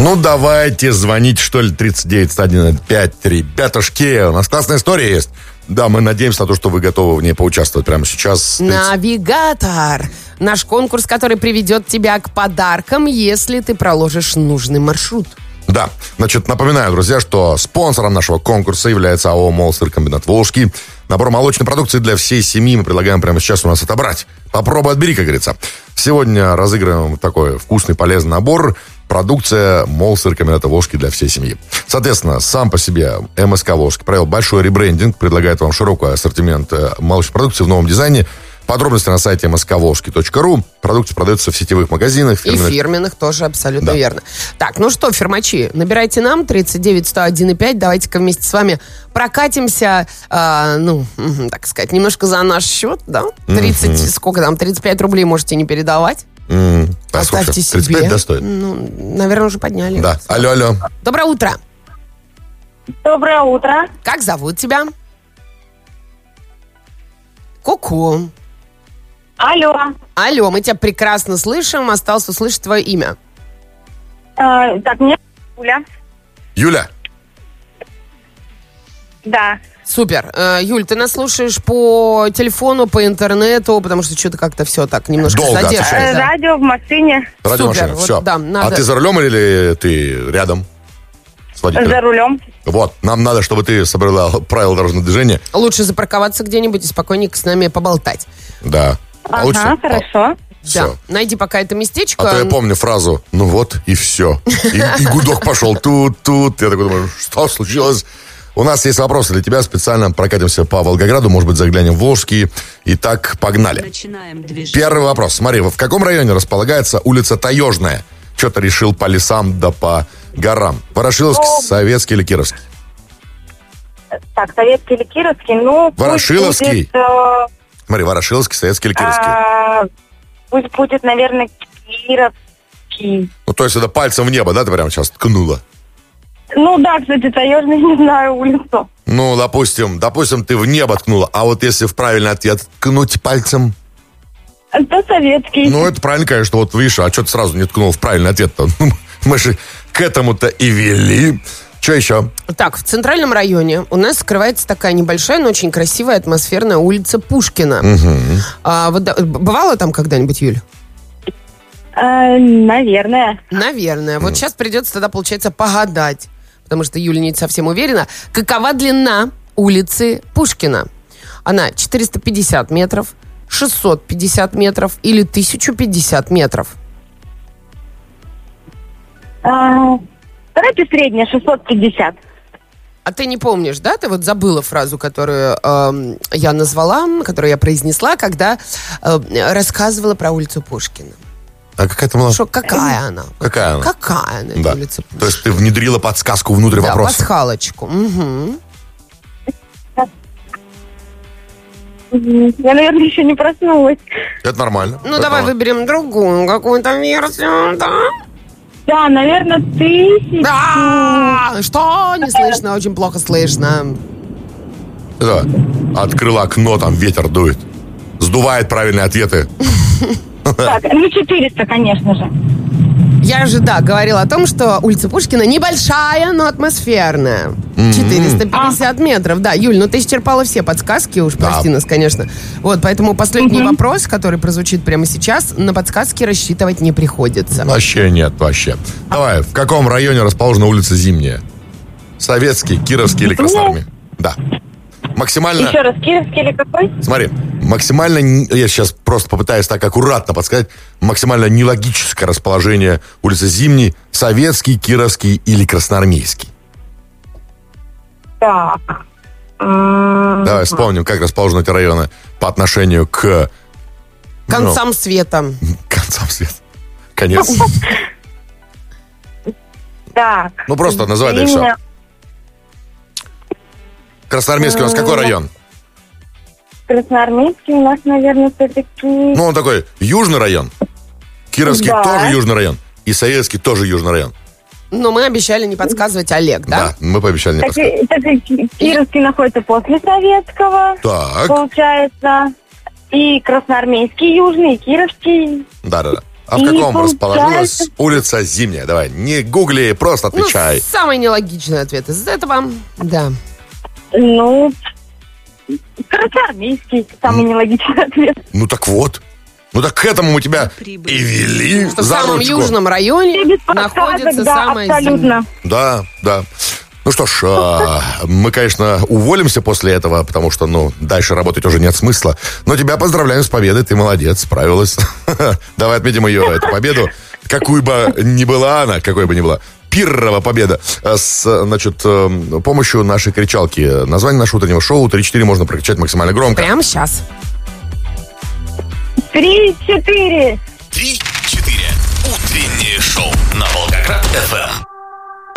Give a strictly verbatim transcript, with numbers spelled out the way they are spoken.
Ну, давайте звонить, что ли, тридцать девять сто один пять. Ребятушки, у нас классная история есть. Да, мы надеемся на то, что вы готовы в ней поучаствовать прямо сейчас. Навигатор. Наш конкурс, который приведет тебя к подаркам, если ты проложишь нужный маршрут. Да, значит, напоминаю, друзья, что спонсором нашего конкурса является АО «Молсыркомбинат Волжский». Набор молочной продукции для всей семьи мы предлагаем прямо сейчас у нас отобрать. Попробуй, отбери, как говорится. Сегодня разыгрываем такой вкусный, полезный набор. Продукция «Молсыркомбината Волжский» для всей семьи. Соответственно, сам по себе МСК Волжский провел большой ребрендинг, предлагает вам широкий ассортимент молочной продукции в новом дизайне. Подробности на сайте эм эс ка волжский точка ру. Продукция продается в сетевых магазинах. Фирменных. И фирменных тоже, абсолютно да. верно. Так, ну что, фирмачи, набирайте нам тридцать девять сто один пять. Давайте-ка вместе с вами прокатимся, э, ну, так сказать, немножко за наш счет, да? тридцать, mm-hmm. сколько там, тридцать пять рублей можете не передавать. Mm-hmm. А оставьте себе. тридцать пять достоит? Ну, наверное, уже подняли. Да. Алло, алло. Доброе утро. Доброе утро. Как зовут тебя? Ку-ку. Алло. Алло, мы тебя прекрасно слышим. Осталось услышать твое имя. Э, так, меня Юля. Юля? Да. Супер. Э, Юль, ты нас слушаешь по телефону, по интернету, потому что что-то как-то все так немножко долго задерживается. Э, да. Радио в машине. Радио в Супер, машине, вот, все. да, надо... А ты за рулем или ты рядом с водителем? За рулем. Вот, нам надо, чтобы ты соблюдала правила дорожного движения. Лучше запарковаться где-нибудь и спокойненько с нами поболтать. Да. Ага, Получится? хорошо. Все. Да, найди пока это местечко. А то я помню фразу «ну вот и все». И, и гудок пошел тут-тут. Я такой думаю, что случилось? У нас есть вопросы для тебя. Специально прокатимся по Волгограду. Может быть, заглянем в Волжский. Итак, погнали. Начинаем движение. Первый вопрос. Смотри, в каком районе располагается улица Таежная? Что-то решил по лесам да по горам. Ворошиловский, Ну, Советский или Кировский? Так, Советский или Кировский? Ну, пусть Ворошиловский. будет, э, Смотри, Ворошиловский, Советский или Кировский? а, пусть будет, наверное, Кировский. Ну, то есть это пальцем в небо, да, ты прямо сейчас ткнула? Ну да, кстати, Таежный, не знаю улицу. Ну, допустим, допустим, ты в небо ткнула, а вот если в правильный ответ ткнуть пальцем? Это Советский. Ну, это правильно, конечно, вот видишь, а что ты сразу не ткнул в правильный ответ-то? Мы же к этому-то и вели. Что еще? Так, в центральном районе у нас скрывается такая небольшая, но очень красивая атмосферная улица Пушкина. Угу. А, вот, да, бывала там когда-нибудь, Юль? А, наверное. Наверное. Вот сейчас придется тогда, получается, погадать. Потому что Юля не совсем уверена. Какова длина улицы Пушкина? Она четыреста пятьдесят метров, шестьсот пятьдесят метров или тысяча пятьдесят метров? А, давайте средняя, шестьсот пятьдесят. А ты не помнишь, да? Ты вот забыла фразу, которую э, я назвала, которую я произнесла, когда э, рассказывала про улицу Пушкина. А какая там была? Что, какая она? Какая она? Какая она, Да. улица Пушкина? То есть ты внедрила подсказку внутрь Да, вопроса? пасхалочку. Угу. Я, наверное, еще не проснулась. Это нормально. Ну, Это давай нормально. выберем другую какую-то версию, да? Да, наверное, тысячу. Да! Что? Не слышно, очень плохо слышно. Да. Открыла окно, там ветер дует. Сдувает правильные ответы. Так, ну четыреста, конечно же. Я же, да, говорила о том, что улица Пушкина небольшая, но атмосферная. четыреста пятьдесят метров. Да, Юль, ну ты исчерпала все подсказки, уж Да. прости нас, конечно. Вот, поэтому последний вопрос, который прозвучит прямо сейчас, на подсказки рассчитывать не приходится. Вообще нет, вообще. Давай, в каком районе расположена улица Зимняя? Советский, Кировский или Красноармейский? Да. Максимально... Еще раз, Кировский или какой? Смотри, максимально, не- я сейчас просто попытаюсь так аккуратно подсказать, максимально нелогическое расположение улицы Зимней, Советский, Кировский или Красноармейский. Так. М, Давай вспомним, как расположены эти районы по отношению к Концам света. ну, концам света. Конец. Так. Ну, просто называй, да и все. Зимняя. Красноармейский у нас какой район? Красноармейский у нас, наверное, все-таки... Ну, он такой южный район. Кировский Да. тоже южный район. И Советский тоже южный район. Но мы обещали не подсказывать, Олег, да? Да, мы пообещали не Так, подсказывать. и- так и Ки- Кировский находится после Советского, Так, получается. И Красноармейский южный, и Кировский. да-да-да. А в И каком получается- расположилась улица Зимняя? Давай, не гугли, просто Ну, отвечай. самый нелогичный ответ из этого. Да. Ну, красноармейский, самый нелогичный ответ. Ну так вот. Ну так к этому мы тебя и вели Что в за самом ручку. южном районе Без подсказок, находится да, самая абсолютно. зимняя. Да, да. Ну что ж, а, мы, конечно, уволимся после этого, потому что, ну, дальше работать уже нет смысла. Но тебя поздравляем с победой, ты молодец, справилась. Давай отметим ее, эту победу. Какой бы ни была она, какой бы ни была. Пиррова победа с, значит, э, помощью нашей кричалки. Название нашего утреннего шоу три-четыре можно прокричать максимально громко. Прямо сейчас. Три-четыре. Три-четыре. Утреннее шоу на Волгоград эф эм.